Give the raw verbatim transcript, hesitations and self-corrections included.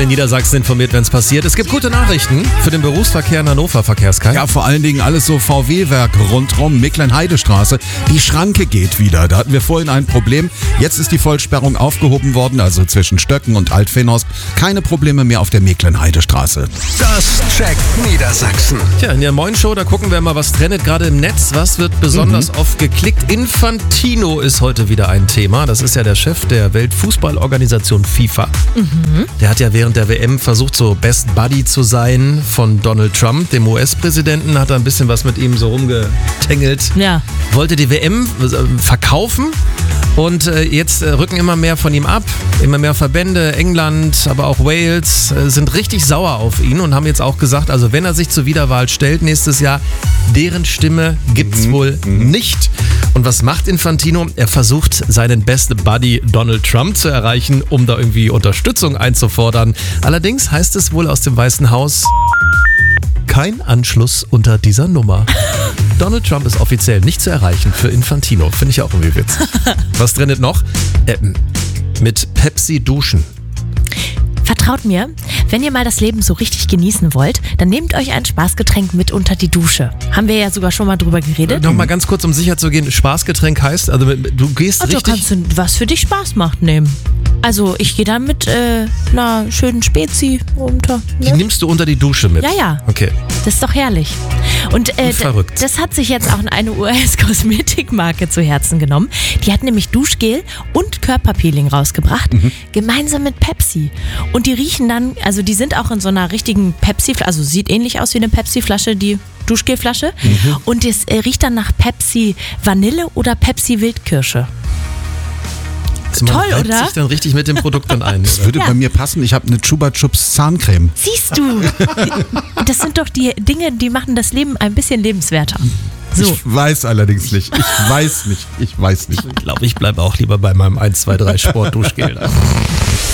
in Niedersachsen informiert, wenn es passiert. Es gibt gute Nachrichten für den Berufsverkehr in Hannover, Verkehrskai. Ja, vor allen Dingen alles so V W-Werk rundrum, Mecklenheidestraße. Die Schranke geht wieder. Da hatten wir vorhin ein Problem. Jetzt ist die Vollsperrung aufgehoben worden, also zwischen Stöcken und Altfenost. Keine Probleme mehr auf der Mecklenheidestraße. Das checkt Niedersachsen. Tja, in der Moin-Show, da gucken wir mal, was trendet gerade im Netz. Was wird besonders mhm. oft geklickt? Infantino ist heute wieder ein Thema. Das ist ja der Chef der Weltfußballorganisation FIFA. Mhm. Der hat ja während der W M versucht, so Best Buddy zu sein von Donald Trump, dem U S-Präsidenten. Hat da ein bisschen was mit ihm so rumgetängelt. Ja. Wollte die W M verkaufen. Und äh, jetzt äh, rücken immer mehr von ihm ab. Immer mehr Verbände, England, aber auch Wales äh, sind richtig sauer auf ihn und haben jetzt auch gesagt, also wenn er sich zur Wiederwahl stellt nächstes Jahr, deren Stimme gibt's mhm. wohl mhm. nicht. Und was macht Infantino? Er versucht, seinen Best Buddy Donald Trump zu erreichen, um da irgendwie Unterstützung einzufordern. Allerdings heißt es wohl aus dem Weißen Haus, kein Anschluss unter dieser Nummer. Donald Trump ist offiziell nicht zu erreichen für Infantino. Finde ich auch irgendwie Witz. Was trendet noch? Äh, mit Pepsi duschen. Vertraut mir, wenn ihr mal das Leben so richtig genießen wollt, dann nehmt euch ein Spaßgetränk mit unter die Dusche. Haben wir ja sogar schon mal drüber geredet. Noch mal ganz kurz, um sicher zu gehen, Spaßgetränk heißt, also du gehst also richtig... kannst du was für dich Spaß macht nehmen. Also ich gehe da mit äh, einer schönen Spezi unter. Ne? Die nimmst du unter die Dusche mit? Ja, ja. Okay. Das ist doch herrlich. Und, äh, Und verrückt. D- das hat sich jetzt auch eine U S-Kosmetikmarke zu Herzen genommen. Die hat nämlich Duschgel und Körperpeeling rausgebracht, mhm. gemeinsam mit Pepsi. Und die riechen dann, also die sind auch in so einer richtigen Pepsi-Flasche, also sieht ähnlich aus wie eine Pepsi-Flasche, die Duschgelflasche. Mhm. Und das äh, riecht dann nach Pepsi Vanille oder Pepsi Wildkirsche. Also man toll, reibt oder? sich dann richtig mit dem Produkt dann ein. Das würde ja. bei mir passen. Ich habe eine Chupa Chups Zahncreme. Siehst du? Das sind doch die Dinge, die machen das Leben ein bisschen lebenswerter. So. Ich weiß allerdings nicht. Ich weiß nicht. Ich weiß nicht. Ich glaube, ich bleibe auch lieber bei meinem eins, zwei, drei Sport-Duschgel.